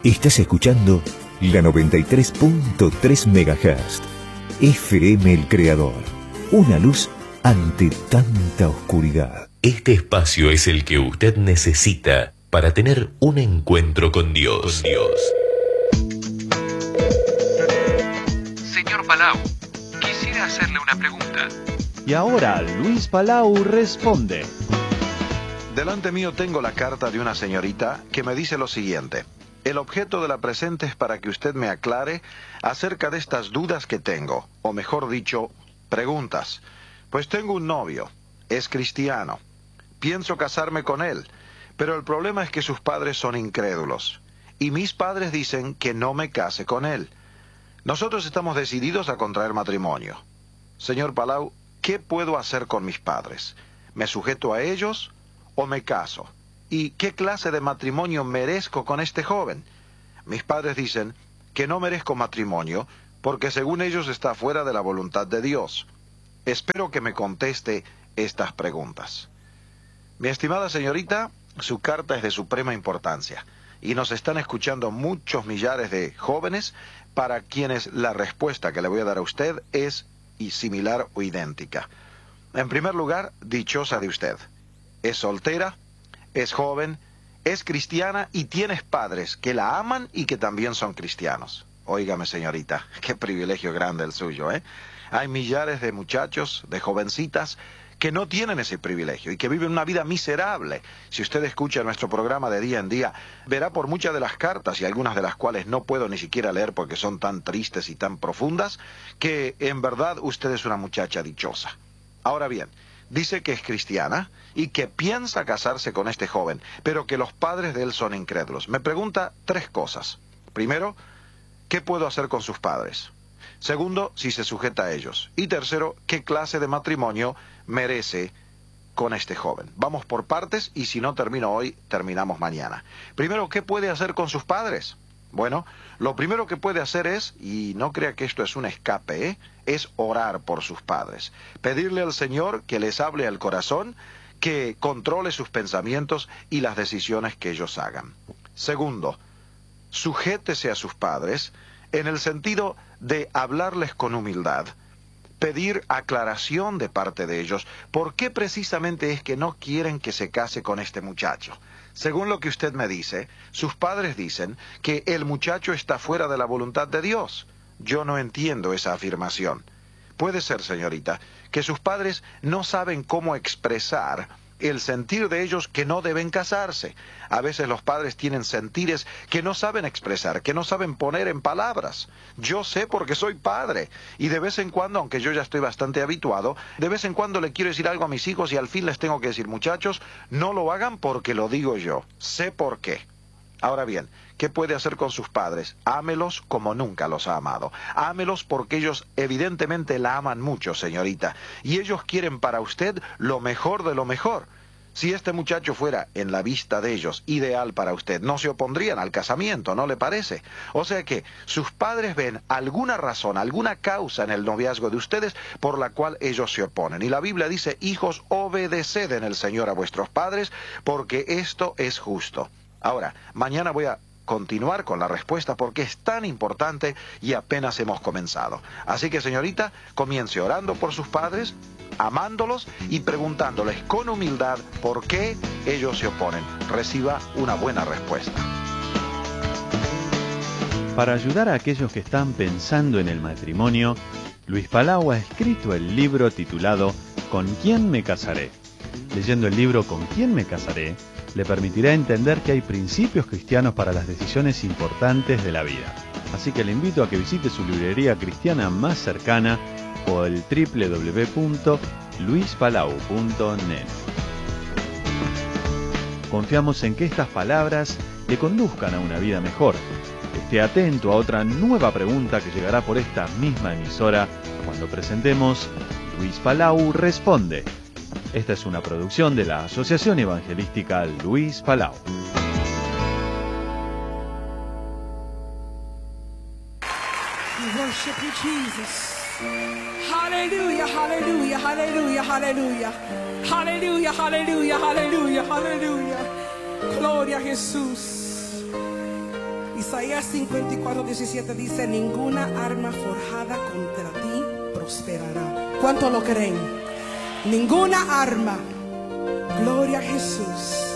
Estás escuchando la 93.3 MHz. FM El Creador. Una luz ante tanta oscuridad. Este espacio es el que usted necesita para tener un encuentro con Dios. Señor Palau, quisiera hacerle una pregunta. Y ahora Luis Palau responde. Delante mío tengo la carta de una señorita que me dice lo siguiente. El objeto de la presente es para que usted me aclare acerca de estas dudas que tengo, o mejor dicho, preguntas. Pues tengo un novio, es cristiano. Pienso casarme con él, pero el problema es que sus padres son incrédulos. Y mis padres dicen que no me case con él. Nosotros estamos decididos a contraer matrimonio. Señor Palau, ¿qué puedo hacer con mis padres? ¿Me sujeto a ellos o me caso? ¿Y qué clase de matrimonio merezco con este joven? Mis padres dicen que no merezco matrimonio porque según ellos está fuera de la voluntad de Dios. Espero que me conteste estas preguntas. Mi estimada señorita, su carta es de suprema importancia y nos están escuchando muchos millares de jóvenes para quienes la respuesta que le voy a dar a usted es similar o idéntica. En primer lugar, dichosa de usted. Es soltera, es joven, es cristiana y tienes padres que la aman y que también son cristianos. Óigame, señorita, qué privilegio grande el suyo, ¿eh? Hay millares de muchachos, de jovencitas, que no tienen ese privilegio y que viven una vida miserable. Si usted escucha nuestro programa de día en día, verá por muchas de las cartas, y algunas de las cuales no puedo ni siquiera leer porque son tan tristes y tan profundas, que en verdad usted es una muchacha dichosa. Ahora bien, dice que es cristiana y que piensa casarse con este joven, pero que los padres de él son incrédulos. Me pregunta tres cosas. Primero, ¿qué puedo hacer con sus padres? Segundo, si se sujeta a ellos. Y tercero, ¿qué clase de matrimonio merece con este joven? Vamos por partes y si no termino hoy, terminamos mañana. Primero, ¿qué puede hacer con sus padres? Bueno, lo primero que puede hacer es, y no crea que esto es un escape, es orar por sus padres. Pedirle al Señor que les hable al corazón, que controle sus pensamientos y las decisiones que ellos hagan. Segundo, sujétese a sus padres en el sentido de hablarles con humildad, pedir aclaración de parte de ellos. ¿Por qué precisamente es que no quieren que se case con este muchacho? Según lo que usted me dice, sus padres dicen que el muchacho está fuera de la voluntad de Dios. Yo no entiendo esa afirmación. Puede ser, señorita, que sus padres no saben cómo expresar el sentir de ellos que no deben casarse. A veces los padres tienen sentires que no saben expresar, que no saben poner en palabras. Yo sé porque soy padre y de vez en cuando, aunque yo ya estoy bastante habituado, de vez en cuando le quiero decir algo a mis hijos y al fin les tengo que decir, muchachos, no lo hagan porque lo digo yo. Sé por qué. Ahora bien, ¿qué puede hacer con sus padres? Ámelos como nunca los ha amado. Ámelos porque ellos evidentemente la aman mucho, señorita. Y ellos quieren para usted lo mejor de lo mejor. Si este muchacho fuera, en la vista de ellos, ideal para usted, no se opondrían al casamiento, ¿no le parece? O sea que sus padres ven alguna razón, alguna causa en el noviazgo de ustedes por la cual ellos se oponen. Y la Biblia dice, hijos, obedeced en el Señor a vuestros padres, porque esto es justo. Ahora, mañana voy a continuar con la respuesta porque es tan importante y apenas hemos comenzado. Así que, señorita, comience orando por sus padres, amándolos y preguntándoles con humildad por qué ellos se oponen. Reciba una buena respuesta. Para ayudar a aquellos que están pensando en el matrimonio, Luis Palau ha escrito el libro titulado ¿Con quién me casaré? Leyendo el libro ¿Con quién me casaré?, le permitirá entender que hay principios cristianos para las decisiones importantes de la vida. Así que le invito a que visite su librería cristiana más cercana o el www.luispalau.net. Confiamos en que estas palabras le conduzcan a una vida mejor. Esté atento a otra nueva pregunta que llegará por esta misma emisora cuando presentemos Luis Palau Responde. Esta es una producción de la Asociación Evangelística Luis Palau. We worship you, Jesus. Hallelujah, hallelujah, hallelujah, hallelujah. Hallelujah, hallelujah, hallelujah, hallelujah. Gloria a Jesús. Y Isaías 54:17 dice: ninguna arma forjada contra ti prosperará. ¿Cuánto lo creen? Ninguna arma. Gloria a Jesús.